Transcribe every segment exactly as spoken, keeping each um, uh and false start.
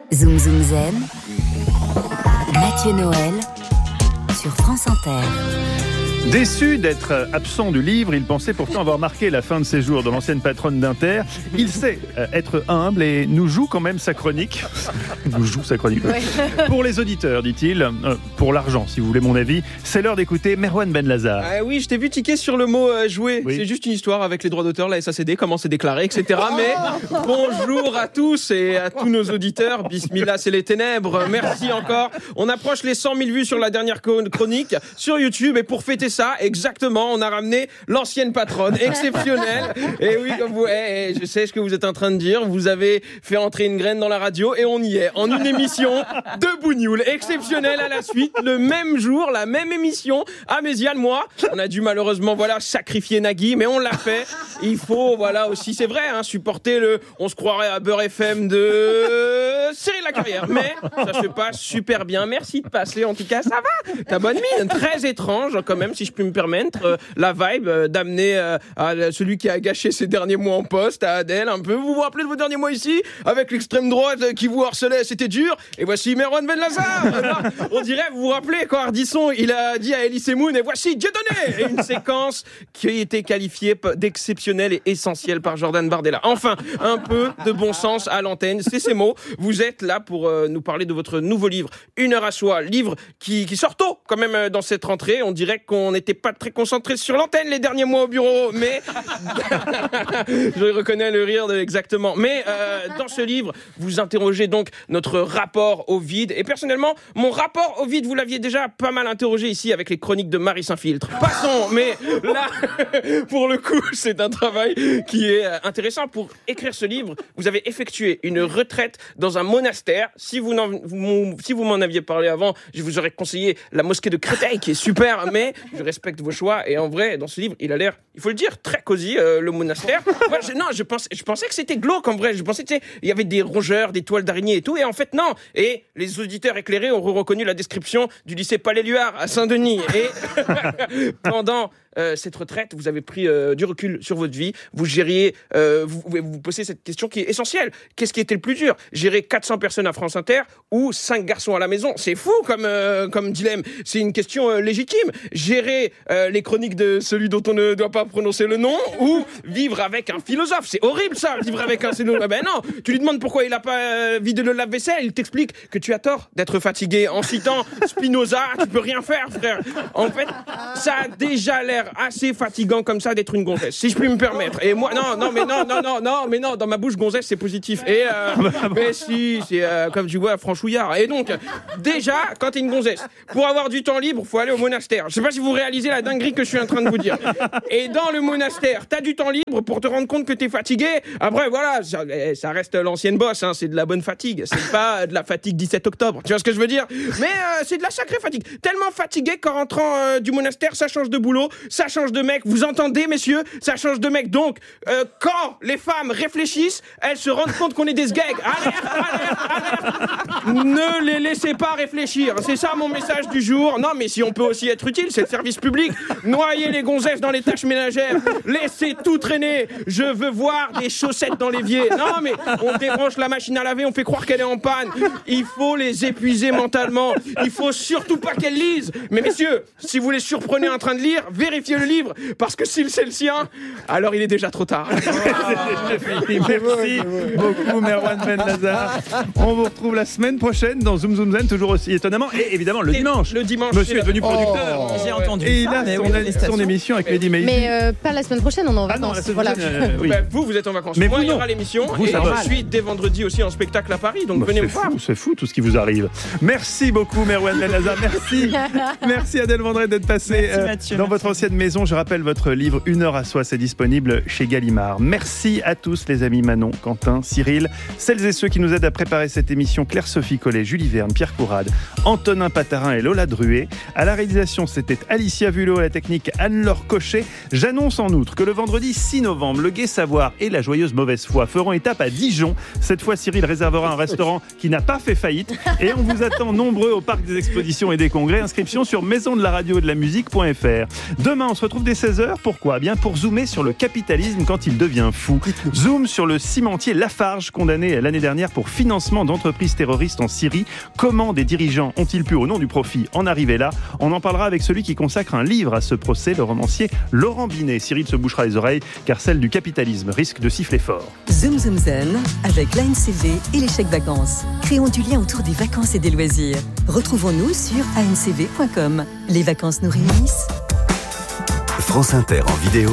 Zoom Zoom Zen, Mathieu Noël sur France Inter. Déçu d'être absent du livre, il pensait pourtant avoir marqué la fin de ses jours de l'ancienne patronne d'Inter. Il sait être humble et nous joue quand même sa chronique. nous joue sa chronique. Ouais. Pour les auditeurs, dit-il, euh, pour l'argent, si vous voulez mon avis, c'est l'heure d'écouter Merwan Benlazar. Ah oui, je t'ai vu tiquer sur le mot euh, jouer. Oui. C'est juste une histoire avec les droits d'auteur, la S A C D, comment c'est déclaré, et cetera. Mais bonjour à tous et à tous nos auditeurs. Bismillah, c'est les ténèbres. Merci encore. On approche les cent mille vues sur la dernière chronique sur YouTube et pour fêter ça, exactement, on a ramené l'ancienne patronne, exceptionnelle. Et oui, comme vous, eh, je sais ce que vous êtes en train de dire. Vous avez fait entrer une graine dans la radio et on y est. En une émission de Bougnoul, exceptionnelle à la suite, le même jour, la même émission à Méziane. Moi, on a dû malheureusement, voilà, sacrifier Nagui, mais on l'a fait. Il faut, voilà, aussi, c'est vrai, hein, supporter le, on se croirait à Beurre F M de Cyril Lacarrière. Mais ça se passe super bien. Merci de passer. En tout cas, ça va. Ta bonne mine, très étrange quand même, si je puis me permettre, euh, la vibe euh, d'amener euh, à celui qui a gâché ses derniers mois en poste, à Adèle, un peu. Vous vous rappelez de vos derniers mois ici, avec l'extrême droite euh, qui vous harcelait, c'était dur. Et voici Merwan Benlazar. On dirait, vous vous rappelez, quand Ardisson, il a dit à Elie Semoun, et voici Dieudonné. Et une séquence qui a été qualifiée d'exceptionnelle et essentielle par Jordan Bardella. Enfin, un peu de bon sens à l'antenne, c'est ces mots. Vous êtes là pour euh, nous parler de votre nouveau livre, Une heure à soi, livre qui, qui sort tôt quand même euh, dans cette rentrée. On dirait qu'on n'était pas très concentré sur l'antenne les derniers mois au bureau, mais je reconnais le rire de... exactement. Mais euh, dans ce livre, vous interrogez donc notre rapport au vide. Et personnellement, mon rapport au vide, vous l'aviez déjà pas mal interrogé ici avec les chroniques de Marie Saint-Filtre. Passons, mais là, pour le coup, c'est un travail qui est intéressant. Pour écrire ce livre, vous avez effectué une retraite dans un monastère. Si vous, n'en, vous, si vous m'en aviez parlé avant, je vous aurais conseillé la mosquée de Créteil, qui est super, mais je respecte vos choix. Et en vrai, dans ce livre, il a l'air, il faut le dire, très cosy, euh, le monastère. Moi, je, non, je pensais, je pensais que c'était glauque, en vrai. Je pensais qu'il y avait des rongeurs, des toiles d'araignée et tout. Et en fait, non. Et les auditeurs éclairés auront reconnu la description du lycée Palais-Luard à Saint-Denis. Et pendant euh, cette retraite, vous avez pris euh, du recul sur votre vie. Vous gériez, euh, vous, vous vous posez cette question qui est essentielle. Qu'est-ce qui était le plus dur ? Gérer quatre cents personnes à France Inter ou cinq garçons à la maison ? C'est fou comme, euh, comme dilemme. C'est une question euh, légitime. Gérer euh, les chroniques de celui dont on ne doit pas prononcer le nom ou vivre avec un philosophe. C'est horrible ça, vivre avec un philosophe. Ben non, tu lui demandes pourquoi il n'a pas euh, vidé le lave-vaisselle, il t'explique que tu as tort d'être fatigué. En citant Spinoza, tu peux rien faire, frère. En fait, ça a déjà l'air assez fatigant comme ça d'être une gonzesse, si je puis me permettre. Et moi, non, non, mais non, non, non, non, mais non, dans ma bouche, gonzesse, c'est positif. Et euh, mais si, c'est euh, comme tu vois, franchouillard. Et donc, déjà, quand t'es une gonzesse, pour avoir du temps libre, faut aller au monastère. Je sais pas si vous réalisez la dinguerie que je suis en train de vous dire. Et dans le monastère, t'as du temps libre pour te rendre compte que t'es fatigué. Après, voilà, ça, ça reste l'ancienne bosse, hein, c'est de la bonne fatigue. C'est pas de la fatigue dix-sept octobre. Tu vois ce que je veux dire ? Mais euh, c'est de la sacrée fatigue. Tellement fatigué qu'en rentrant euh, du monastère, ça change de boulot, ça change de mec. Vous entendez, messieurs ? Ça change de mec. Donc, euh, quand les femmes réfléchissent, elles se rendent compte qu'on est des sgegs. Alerte, alerte, alerte. Ne les laissez pas réfléchir. C'est ça mon message du jour. Non, mais si on peut aussi être utile, c'est le service public. Noyez les gonzesses dans les tâches ménagères. Laissez tout traîner. Je veux voir des chaussettes dans l'évier. Non, mais on débranche la machine à laver, on fait croire qu'elle est en panne. Il faut les épuiser mentalement. Il faut surtout pas qu'elles lisent. Mais messieurs, si vous les surprenez en train de lire, vérifiez le livre. Parce que s'il c'est le sien, alors il est déjà trop tard. Merci beaucoup, Merwan Benlazar. On vous retrouve la semaine prochaine dans Zoom Zoom Zen, toujours aussi étonnamment. Et évidemment, le dimanche. Le dimanche. Monsieur est devenu producteur. Oh, J'ai entendu. Et il a ça, son, oui, son émission avec Lady May. Mais euh, pas la semaine prochaine, on est en vacances. Ah non, la semaine voilà. prochaine, euh, oui. Ben, vous, vous êtes en vacances. Mais moi, vous, il y non. aura l'émission. Vous, et ça je va. suis dès vendredi aussi en spectacle à Paris. Donc Bah, venez c'est me voir. fou, c'est fou tout ce qui vous arrive. Merci beaucoup, Merwan Benlazar. Merci. Merci Adèle Vendré d'être passée Merci, euh, Mathieu, dans merci. votre ancienne maison. Je rappelle votre livre Une heure à soi, c'est disponible chez Gallimard. Merci à tous les amis Manon, Quentin, Cyril, celles et ceux qui nous aident à préparer cette émission, Claire-Sophie Collet, Julie Verne, Pierre Courade, Antonin Patarin et Lola Druet. À la réalisation, c'était Alicia Vulot, à la technique Anne-Laure Cochet. J'annonce en outre que le vendredi six novembre, le Gai Savoir et la Joyeuse Mauvaise Foi feront étape à Dijon. Cette fois, Cyril réservera un restaurant qui n'a pas fait faillite et on vous attend nombreux au Parc des Expositions et des Congrès. Inscription sur maison de la radio et de la musique point f r. Demain, Demain, on se retrouve dès seize heures. Pourquoi ? Eh bien, pour zoomer sur le capitalisme quand il devient fou. Zoom sur le cimentier Lafarge, condamné l'année dernière pour financement d'entreprises terroristes en Syrie. Comment des dirigeants ont-ils pu, au nom du profit, en arriver là ? On en parlera avec celui qui consacre un livre à ce procès, le romancier Laurent Binet. Cyril se bouchera les oreilles, car celle du capitalisme risque de siffler fort. Zoom Zoom Zen, avec l'A N C V et les chèques vacances. Créons du lien autour des vacances et des loisirs. Retrouvons-nous sur a n c v point com. Les vacances nous réunissent. France Inter en vidéo.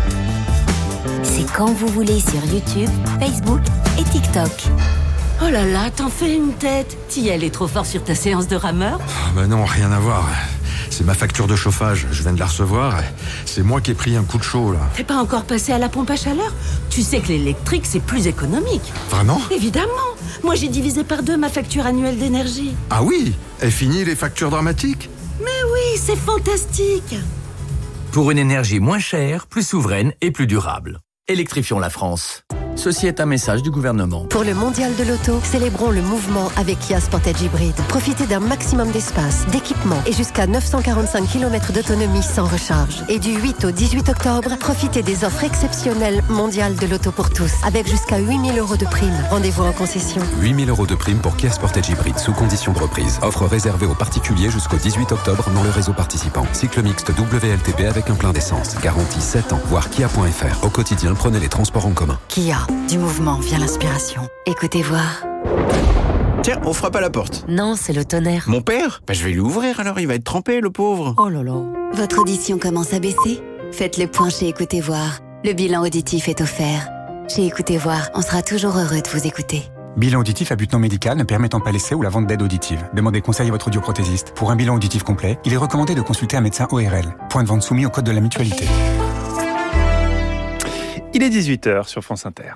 C'est quand vous voulez sur YouTube, Facebook et TikTok. Oh là là, t'en fais une tête. T'y es allé trop fort sur ta séance de rameur ? Ah bah non, rien à voir. C'est ma facture de chauffage, je viens de la recevoir. C'est moi qui ai pris un coup de chaud, là. T'es pas encore passé à la pompe à chaleur ? Tu sais que l'électrique, c'est plus économique. Vraiment ? Évidemment. Moi, j'ai divisé par deux ma facture annuelle d'énergie. Ah oui ? Et fini les factures dramatiques ? Mais oui, c'est fantastique. Pour une énergie moins chère, plus souveraine et plus durable. Électrifions la France. Ceci est un message du gouvernement. Pour le mondial de l'auto, célébrons le mouvement avec Kia Sportage Hybride. Profitez d'un maximum d'espace, d'équipement et jusqu'à neuf cent quarante-cinq kilomètres d'autonomie sans recharge. Et du huit au dix-huit octobre, profitez des offres exceptionnelles mondiales de l'auto pour tous, avec jusqu'à huit mille euros de prime. Rendez-vous en concession. huit mille euros de prime pour Kia Sportage Hybride sous condition de reprise. Offre réservée aux particuliers jusqu'au dix-huit octobre dans le réseau participant. Cycle mixte W L T P avec un plein d'essence. Garantie sept ans. Voir kia point f r. Au quotidien, prenez les transports en commun. Kia. Du mouvement vient l'inspiration. Écoutez voir. Tiens, on frappe à la porte. Non, c'est le tonnerre. Mon père ? Bah, je vais lui ouvrir alors, il va être trempé, le pauvre. Oh là là. Votre audition commence à baisser ? Faites le point chez Écoutez Voir. Le bilan auditif est offert. Chez Écoutez Voir, on sera toujours heureux de vous écouter. Bilan auditif à but non médical ne permettant pas l'essai ou la vente d'aide auditive. Demandez conseil à votre audioprothésiste. Pour un bilan auditif complet, il est recommandé de consulter un médecin O R L. Point de vente soumis au code de la mutualité. Il est dix-huit heures sur France Inter.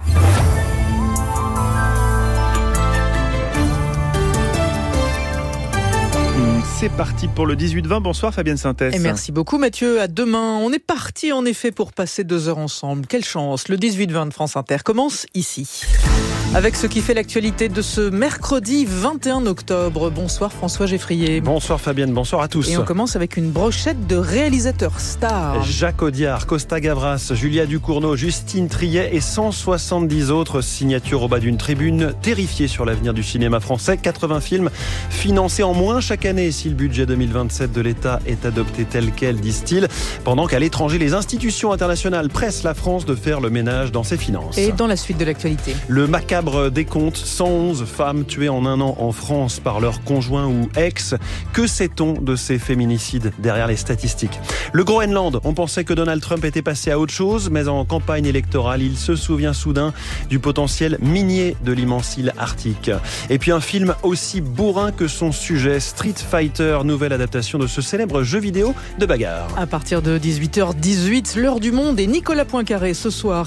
C'est parti pour le dix-huit vingt. Bonsoir Fabienne Synthèse. Et merci beaucoup Mathieu. À demain. On est parti en effet pour passer deux heures ensemble. Quelle chance. Le dix-huit vingt de France Inter commence ici. Avec ce qui fait l'actualité de ce mercredi vingt et un octobre. Bonsoir François Geffrier. Bonsoir Fabienne, bonsoir à tous. Et on commence avec une brochette de réalisateurs stars. Jacques Audiard, Costa Gavras, Julia Ducournau, Justine Triet et cent soixante-dix autres signatures au bas d'une tribune, terrifiées sur l'avenir du cinéma français. quatre-vingts films financés en moins chaque année si le budget deux mille vingt-sept de l'État est adopté tel quel, disent-ils, pendant qu'à l'étranger, les institutions internationales pressent la France de faire le ménage dans ses finances. Et dans la suite de l'actualité, le macabre décompte, cent onze femmes tuées en un an en France par leur conjoint ou ex. Que sait-on de ces féminicides derrière les statistiques ? Le Groenland, on pensait que Donald Trump était passé à autre chose, mais en campagne électorale, il se souvient soudain du potentiel minier de l'immense île arctique. Et puis un film aussi bourrin que son sujet, Street Fighter, nouvelle adaptation de ce célèbre jeu vidéo de bagarre. À partir de dix-huit heures dix-huit, l'heure du monde et Nicolas Poincaré ce soir